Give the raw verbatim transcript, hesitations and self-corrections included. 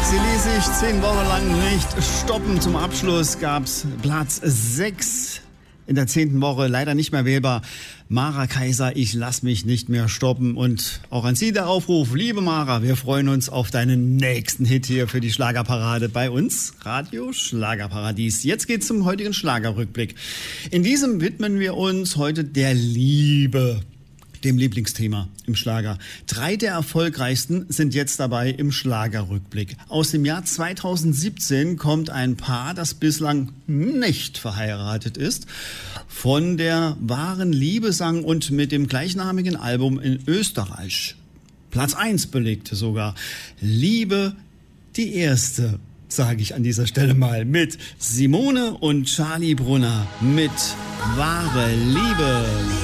Sie ließ sich zehn Wochen lang nicht stoppen. Zum Abschluss gab's Platz sechs in der zehnten Woche. Leider nicht mehr wählbar. Mara Kaiser, ich lass mich nicht mehr stoppen. Und auch an Sie der Aufruf. Liebe Mara, wir freuen uns auf deinen nächsten Hit hier für die Schlagerparade bei uns. Radio Schlagerparadies. Jetzt geht's zum heutigen Schlagerrückblick. In diesem widmen wir uns heute der Liebe. Dem Lieblingsthema im Schlager. Drei der erfolgreichsten sind jetzt dabei im Schlagerrückblick. Aus dem Jahr zweitausendsiebzehn kommt ein Paar, das bislang nicht verheiratet ist, von der wahren Liebe sang und mit dem gleichnamigen Album in Österreich Platz eins belegte sogar. Liebe, die erste, sage ich an dieser Stelle mal, mit Simone und Charlie Brunner mit Wahre Liebe.